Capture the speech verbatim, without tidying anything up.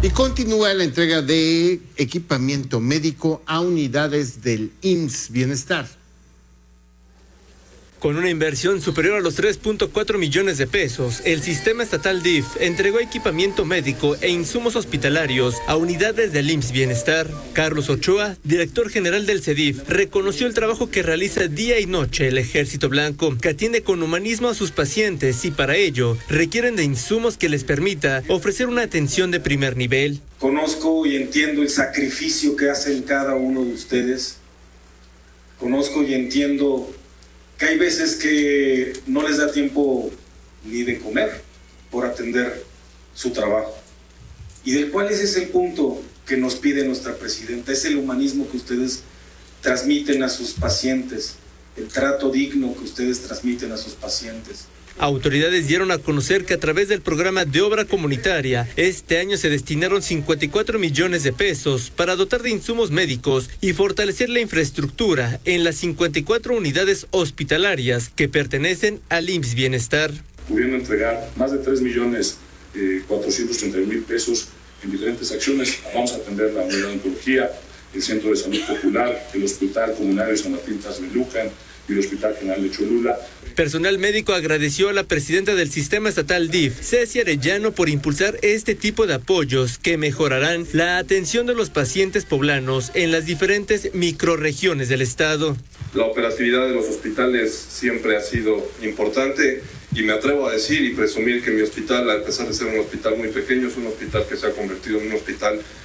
Y continúa la entrega de equipamiento médico a unidades del I M S S Bienestar. Con una inversión superior a los tres punto cuatro millones de pesos, el sistema estatal D I F entregó equipamiento médico e insumos hospitalarios a unidades del I M S S Bienestar. Carlos Ochoa, director general del C E D I F, reconoció el trabajo que realiza día y noche el Ejército Blanco, que atiende con humanismo a sus pacientes y para ello requieren de insumos que les permita ofrecer una atención de primer nivel. Conozco y entiendo el sacrificio que hacen cada uno de ustedes. Conozco y entiendo que hay veces que no les da tiempo ni de comer por atender su trabajo. Y del cual ese es el punto que nos pide nuestra presidenta, es el humanismo que ustedes transmiten a sus pacientes, el trato digno que ustedes transmiten a sus pacientes. Autoridades dieron a conocer que a través del programa de obra comunitaria, este año se destinaron cincuenta y cuatro millones de pesos para dotar de insumos médicos y fortalecer la infraestructura en las cincuenta y cuatro unidades hospitalarias que pertenecen al I M S S Bienestar. Pudiendo entregar más de tres millones cuatrocientos treinta mil pesos en diferentes acciones. Vamos a atender la unidad de oncología, el Centro de Salud Popular, el Hospital Comunitario San Martín Tasmelucan y el Hospital General de Cholula. Personal médico agradeció a la presidenta del sistema estatal D I F, Ceci Arellano, por impulsar este tipo de apoyos que mejorarán la atención de los pacientes poblanos en las diferentes microrregiones del estado. La operatividad de los hospitales siempre ha sido importante y me atrevo a decir y presumir que mi hospital, a pesar de ser un hospital muy pequeño, es un hospital que se ha convertido en un hospital